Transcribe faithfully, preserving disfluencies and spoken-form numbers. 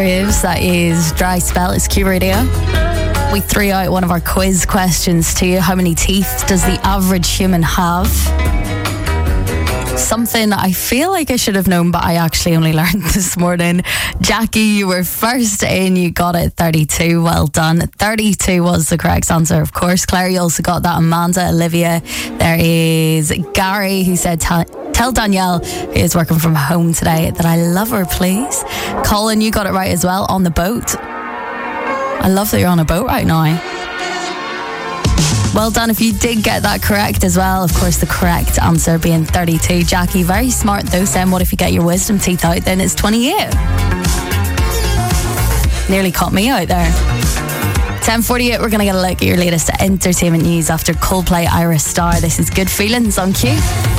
That is Dry Spell. It's Q Radio. We threw out one of our quiz questions to you. How many teeth does the average human have? Something I feel like I should have known, but I actually only learned this morning. Jackie, you were first in. You got it, thirty-two. Well done. thirty-two was the correct answer, of course. Claire, you also got that. Amanda, Olivia. There is Gary, who said... T- Tell Danielle, who is working from home today, that I love her, please. Colin, you got it right as well, on the boat. I love that you're on a boat right now. Well done if you did get that correct as well. Of course, the correct answer being thirty-two. Jackie, very smart though, saying what if you get your wisdom teeth out, then it's twenty-eight. Nearly caught me out there. ten forty-eight, we're going to get a look at your latest entertainment news after Coldplay Iris Star. This is Good Feelings on Q.